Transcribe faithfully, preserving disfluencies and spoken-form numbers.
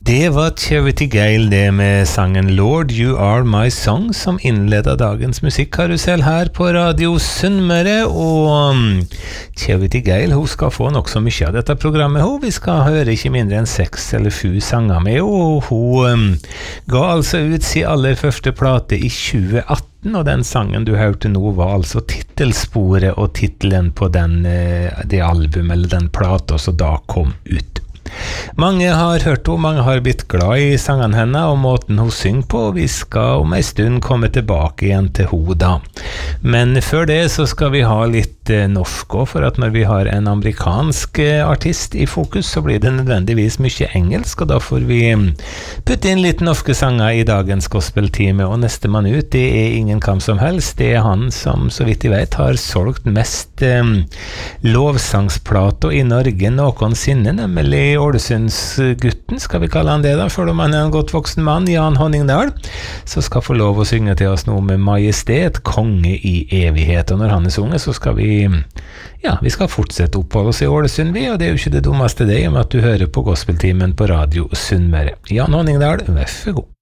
Det var Charity Gale det med sangen Lord You Are My Song som innledet dagens musikkarusell her på Radio Sunnmøre, og um, Charity Gale hun skal få nok så mye av dette programmet hun. Vi skal høre ikke mindre enn seks eller sju sanger med, og hun um, ga altså ut sin aller første plate i tjue atten, og den sangen du hørte nå var altså titelsporet og titelen på den, det album eller den plata som da kom ut. Mange har hørt henne, mange har blitt glad i sangene henne og måten hun synger på, og vi skal om en stund komme tilbake igjen til henne da. Men før det så skal vi ha litt eh, norsk også, for at når vi har en amerikansk eh, artist i fokus, så blir det nødvendigvis mye engelsk, og da får vi putte inn litt norske sanger i dagens gospeltime, og neste mann ut, det er ingen kam som helst, det er han som, så vidt jeg vet, har solgt mest eh, lovsangsplater i Norge noensinne, nemlig Ålesundsgutten, skal vi kalle han det da, for om han er en godt voksen mann, Jan Honningdal, så skal få lov å synge til oss noe med Majestet, konge i evighet, og når han er sunget, så skal vi, ja, vi skal fortsette oppholde oss i Ålesund, vi, og det er jo ikke det dummeste det, om at du hører på gospeltimen på Radio Sunnmøre. Jan Honningdal, vær så god.